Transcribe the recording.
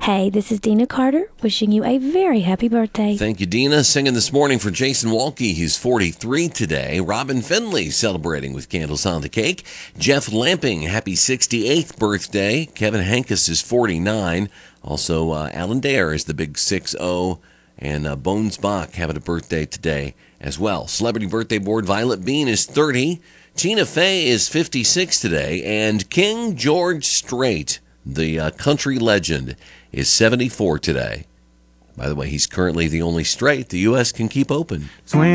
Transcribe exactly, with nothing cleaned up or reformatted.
Hey, this is Dina Carter, wishing you a very happy birthday. Thank you, Dina. Singing this morning for Jason Walke. He's forty-three today. Robin Finley celebrating with candles on the cake. Jeff Lamping, happy sixty-eighth birthday. Kevin Hankus is forty-nine. Also, uh, Alan Dare is the big six oh. And uh, Bones Bach having a birthday today as well. Celebrity birthday board, Violet Bean is thirty. Tina Fey is fifty-six today. And King George Strait, the uh, country legend, is seventy-four today. By the way, he's currently the only Strait the U S can keep open.